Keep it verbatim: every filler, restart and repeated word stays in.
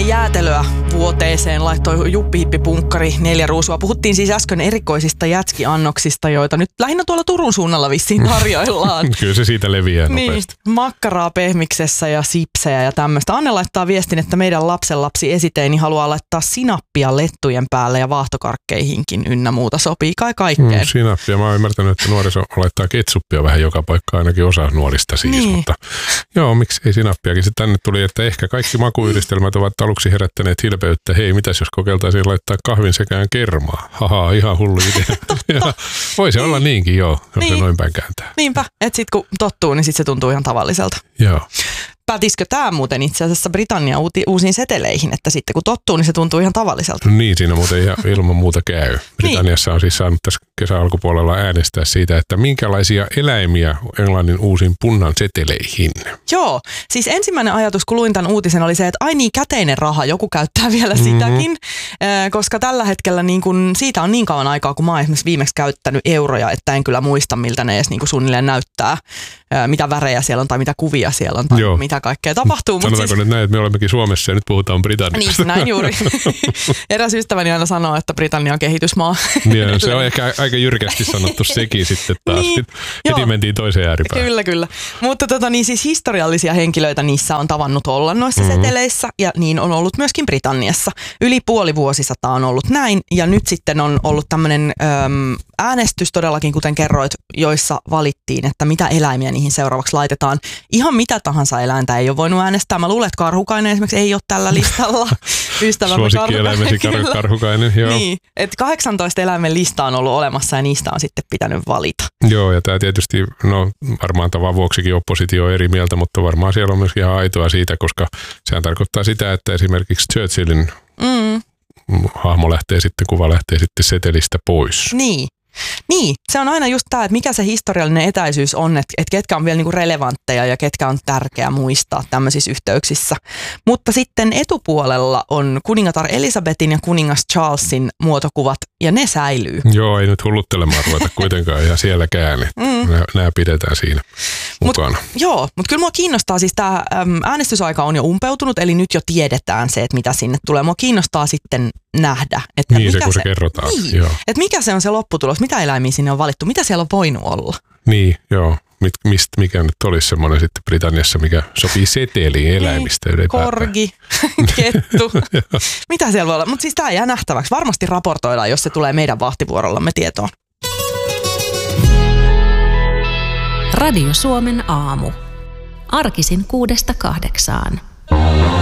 jäätelöä vuoteeseen laittoi juppihippipunkkari neljä ruusua. Puhuttiin siis äsken erikoisista jätskiannoksista, joita nyt lähinnä tuolla Turun suunnalla vissiin tarjoillaan. Kyllä se siitä leviää niin, nopeasti. Makkaraa pehmiksessä ja sipsejä ja tämmöistä. Anne laittaa viestin, että meidän lapsenlapsi esiteini haluaa laittaa sinappia lettujen päälle ja vaahtokarkkeihinkin ynnä muuta. Sopii kai kaikkeen. Mm, sinappia. Mä oon ymmärtänyt, että nuoriso laittaa ketsuppia vähän joka paikkaan, ainakin osa nuorista siis. Niin. Mutta joo, miksi ei sinappiakin? Sitten tänne tuli, että ehkä kaikki makuyhdistelmät ovat aluksi herättäneet hilpeyttä. Hei, mitäs jos kokeiltaisiin laittaa kahvin sekään kermaa? Haha, ihan hullu idea. Voi se olla niinkin, joo, jos niin. se noin päin kääntää. Niinpä, että sit kun tottuu, niin sit se tuntuu ihan tavalliselta. Joo. Pätisikö tämä muuten itse asiassa Britannian uuti, uusiin seteleihin, että sitten kun tottuu, niin se tuntuu ihan tavalliselta? No niin, siinä muuten ihan ilman muuta käy. Britanniassa on siis saanut tässä kesän alkupuolella äänestää siitä, että minkälaisia eläimiä Englannin uusiin punnan seteleihin. Joo, siis ensimmäinen ajatus, kun luin tämän uutisen, oli se, että ai niin, käteinen raha, joku käyttää vielä Mm-hmm. sitäkin, koska tällä hetkellä niin kun, siitä on niin kauan aikaa, kun mä oon esimerkiksi viimeksi käyttänyt euroja, että en kyllä muista, miltä ne edes niin kuin suunnilleen näyttää, mitä värejä siellä on tai mitä kuvia siellä on tai Joo. mitä kaikkea tapahtuu. Sanotaanko siis... nyt näin, että me olemmekin Suomessa ja nyt puhutaan Britanniasta? Niin, näin juuri. Eräs ystäväni aina sanoo, että Britannia on kehitysmaa. Niin, se on ehkä aika jyrkästi sanottu sekin sitten taas. Niin, heti mentiin toiseen ääripään. Kyllä, kyllä. Mutta tota, niin siis historiallisia henkilöitä niissä on tavannut olla noissa mm-hmm. seteleissä ja niin on ollut myöskin Britanniassa. Yli puoli vuosisataa on ollut näin ja nyt sitten on ollut tämmöinen äm, äänestys todellakin, kuten kerroit, joissa valittiin, että mitä eläimiä niihin seuraavaksi laitetaan. Ihan mitä tahansa eläintä ei ole voinut äänestää. Mä luulen, että karhukainen esimerkiksi ei ole tällä listalla. Suosikkieläimesi kar- karhukainen, joo. Niin, että kahdeksantoista eläimen lista on ollut olemassa ja niistä on sitten pitänyt valita. Joo, ja tämä tietysti, no varmaan tavan vuoksikin oppositio on eri mieltä, mutta varmaan siellä on myöskin ihan aitoa siitä, koska sehän tarkoittaa sitä, että esimerkiksi Churchillin mm. hahmo lähtee sitten, kuva lähtee sitten setelistä pois. Niin. Niin, se on aina just tämä, että mikä se historiallinen etäisyys on, että, että ketkä on vielä niinku relevantteja ja ketkä on tärkeää muistaa tämmöisissä yhteyksissä. Mutta sitten etupuolella on kuningatar Elisabetin ja kuningas Charlesin muotokuvat ja ne säilyy. Joo, ei nyt hulluttelemaan ruveta kuitenkaan ihan sielläkään. Mm. Nämä pidetään siinä mukana. Mut, joo, mutta kyllä mua kiinnostaa siis tämä äänestysaika on jo umpeutunut, eli nyt jo tiedetään se, että mitä sinne tulee. Mua kiinnostaa sitten nähdä, että niin, mikä se, kun se, se kerrotaan. Niin, joo. Että mikä se on se lopputulos, mitä eläimiä sinne on valittu, mitä siellä on voinut olla. Niin, joo. Mit, mistä, mikä nyt olisi semmoinen sitten Britanniassa, mikä sopii seteliin eläimistä niin, ylipäätään. Korgi, kettu, mitä siellä voi olla. Mutta siis tämä jää nähtäväksi. Varmasti raportoidaan, jos se tulee meidän vahtivuorollamme tietoon. Radio Suomen aamu. Arkisin kuudesta kahdeksaan.